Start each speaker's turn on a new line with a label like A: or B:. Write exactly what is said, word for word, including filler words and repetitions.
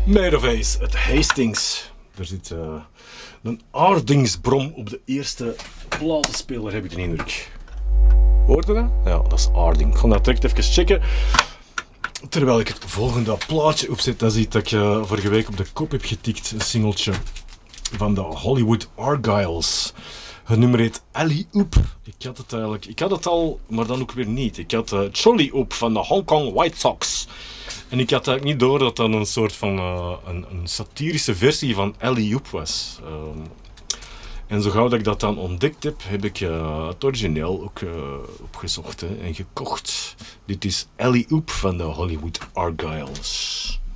A: Meiderface, het Hastings. Er zit uh, een aardingsbrom op de eerste platenspeler, heb ik de indruk. Hoort je dat? Ja, dat is aarding. Ik ga dat direct even checken. Terwijl ik het volgende plaatje opzet, dat ziet dat ik uh, vorige week op de kop heb getikt. Een singeltje van de Hollywood Argyles. Het nummer heet Alley Oop. Ik had het eigenlijk, ik had het al, maar dan ook weer niet. Ik had uh, Jolly Oop van de Hong Kong White Sox. En ik had eigenlijk niet door dat dat een soort van uh, een, een satirische versie van Alley Oop was. Um, en zo gauw dat ik dat dan ontdekt heb, heb ik uh, het origineel ook uh, opgezocht hè, en gekocht. Dit is Alley Oop van de Hollywood Argyles.